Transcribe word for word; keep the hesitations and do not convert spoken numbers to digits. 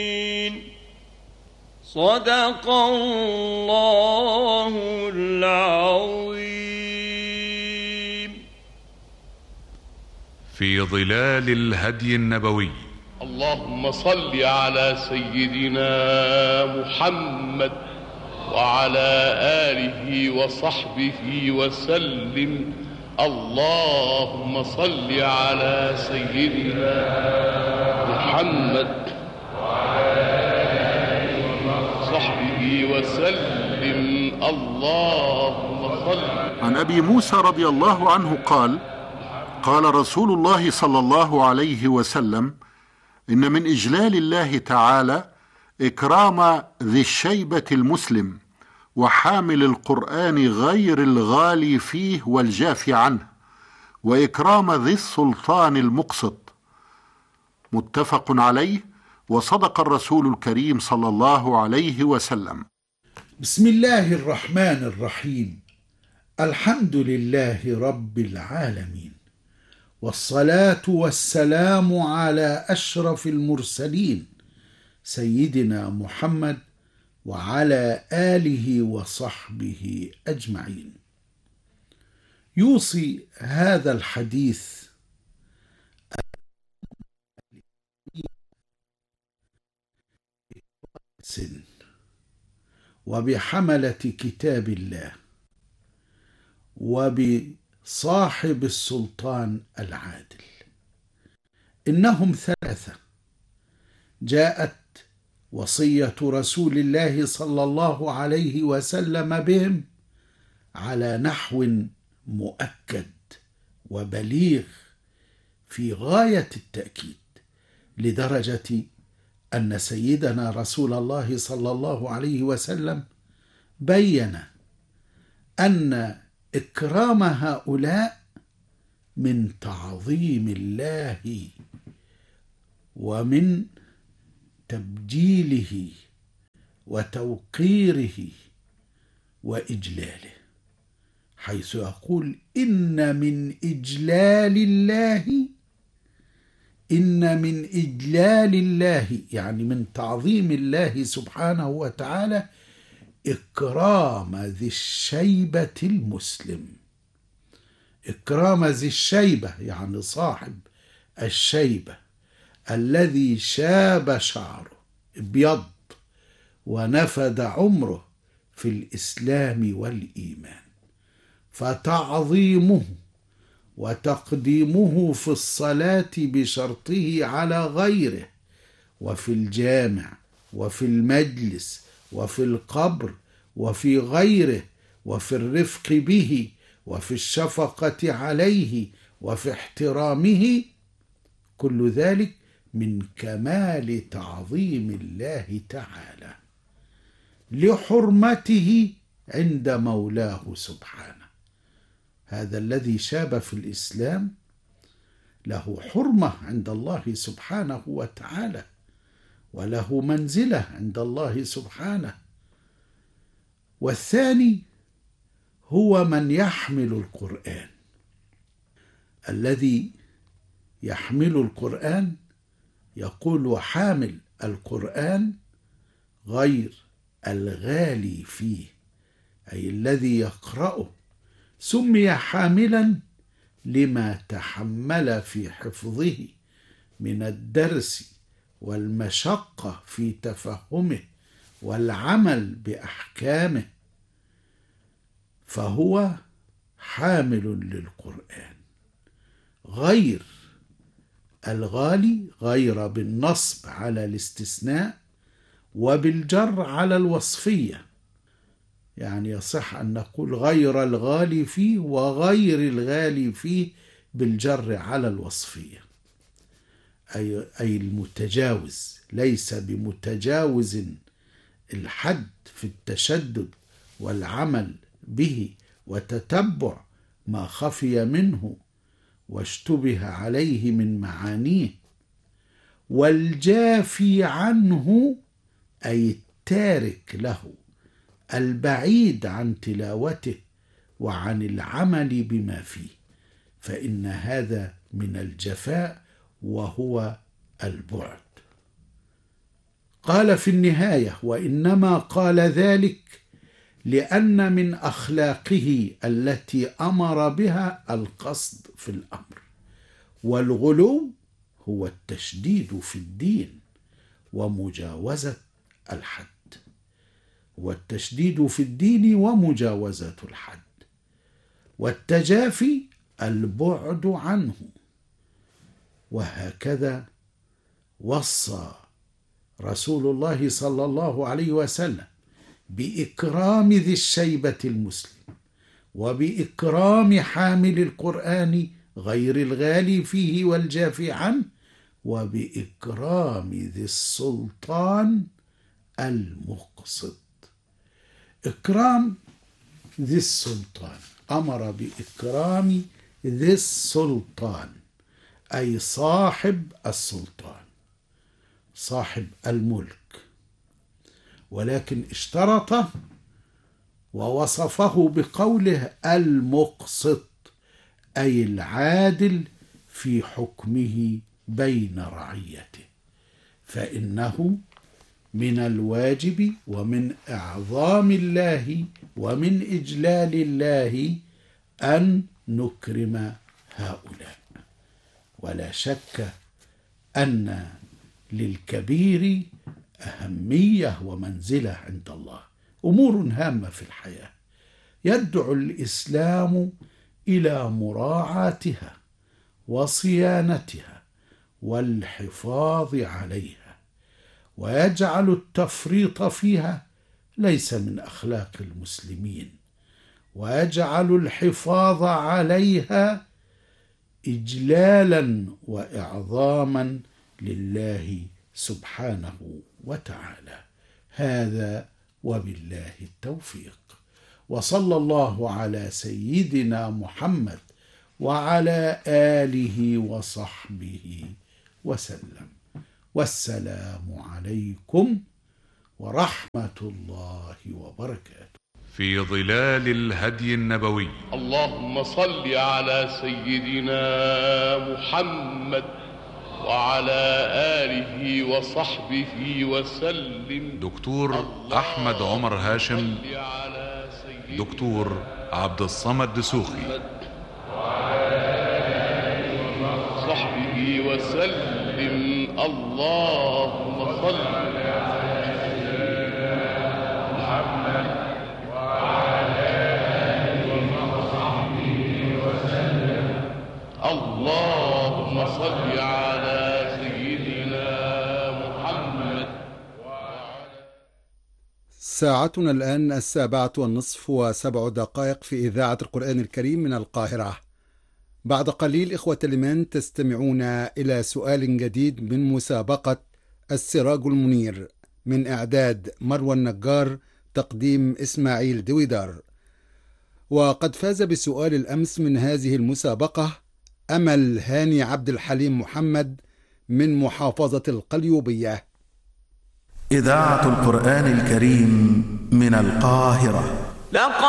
صدق الله العظيم. في ظلال الهدي النبوي. اللهم صل على سيدنا محمد وعلى آله وصحبه وسلم. اللهم صل على سيدنا محمد وعلى آله وصحبه وسلم. اللهم صل. عن أبي موسى رضي الله عنه قال: قال رسول الله صلى الله عليه وسلم: إن من إجلال الله تعالى إكرام ذي الشيبة المسلم وحامل القرآن غير الغالي فيه والجافي عنه، وإكرام ذي السلطان المقسط. متفق عليه، وصدق الرسول الكريم صلى الله عليه وسلم. بسم الله الرحمن الرحيم. الحمد لله رب العالمين، والصلاة والسلام على أشرف المرسلين سيدنا محمد وعلى آله وصحبه أجمعين. يوصي هذا الحديث وبحملة كتاب الله وبصاحب السلطان العادل. إنهم ثلاثة جاءت وصية رسول الله صلى الله عليه وسلم بهم على نحو مؤكد وبليغ في غاية التأكيد، لدرجة أن سيدنا رسول الله صلى الله عليه وسلم بين أن إكرام هؤلاء من تعظيم الله ومن تبجيله وتوقيره وإجلاله، حيث يقول: إن من إجلال الله إن من إجلال الله يعني من تعظيم الله سبحانه وتعالى إكرام ذي الشيبة المسلم. إكرام ذي الشيبة يعني صاحب الشيبة الذي شاب شعره ابيض ونفد عمره في الإسلام والإيمان، فتعظيمه وتقديمه في الصلاة بشرطه على غيره، وفي الجامع وفي المجلس وفي القبر وفي غيره، وفي الرفق به وفي الشفقة عليه وفي احترامه، كل ذلك من كمال تعظيم الله تعالى لحرمته عند مولاه سبحانه. هذا الذي شاب في الإسلام له حرمة عند الله سبحانه وتعالى، وله منزلة عند الله سبحانه. والثاني هو من يحمل القرآن. الذي يحمل القرآن يقول: حامل القرآن غير الغالي فيه، أي الذي يقرأه سمي حاملا لما تحمل في حفظه من الدرس والمشقة في تفهمه والعمل بأحكامه، فهو حامل للقرآن. غير الغالي غير بالنصب على الاستثناء وبالجر على الوصفية، يعني يصح أن نقول غير الغالي فيه وغير الغالي فيه بالجر على الوصفية، أي, أي المتجاوز، ليس بمتجاوز الحد في التشدد والعمل به وتتبع ما خفي منه واشتبه عليه من معانيه. والجافي عنه أي التارك له، البعيد عن تلاوته وعن العمل بما فيه، فإن هذا من الجفاء وهو البعد. قال في النهاية: وإنما قال ذلك لأن من أخلاقه التي أمر بها القصد في الأمر، والغلو هو التشديد في الدين ومجاوزة الحد، والتشديد في الدين ومجاوزة الحد، والتجافي البعد عنه. وهكذا وصى رسول الله صلى الله عليه وسلم بإكرام ذي الشيبة المسلم، وبإكرام حامل القرآن غير الغالي فيه والجافي عنه، وبإكرام ذي السلطان المقسط. إكرام ذي السلطان، أمر بإكرام ذي السلطان أي صاحب السلطان، صاحب الملك، ولكن اشترط ووصفه بقوله المقسط أي العادل في حكمه بين رعيته، فإنه من الواجب ومن إعظام الله ومن إجلال الله أن نكرم هؤلاء. ولا شك أن للكبير أهمية ومنزلة عند الله، أمور هامة في الحياة يدعو الإسلام إلى مراعاتها وصيانتها والحفاظ عليها، ويجعل التفريط فيها ليس من أخلاق المسلمين، ويجعل الحفاظ عليها إجلالا وإعظاما لله سبحانه وتعالى. هذا وبالله التوفيق، وصلى الله على سيدنا محمد وعلى آله وصحبه وسلم، والسلام عليكم ورحمة الله وبركاته. في ظلال الهدي النبوي. اللهم صل على سيدنا محمد وعلى آله وصحبه وسلم. دكتور أحمد عمر هاشم، دكتور عبد الصمد دسوقي، صحبه وسلم. اللهم صل على سيدنا محمد وعلى آله وصحبه وسلم. اللهم صل على سيدنا محمد. ساعتنا الآن السابعة والنصف وسبع دقائق في إذاعة القرآن الكريم من القاهرة. بعد قليل إخوة الإيمان تستمعون إلى سؤال جديد من مسابقة السراج المنير من إعداد مروى النجار، تقديم إسماعيل دويدار. وقد فاز بسؤال الأمس من هذه المسابقة أمل هاني عبد الحليم محمد من محافظة القليوبية. إذاعة القرآن الكريم من القاهرة.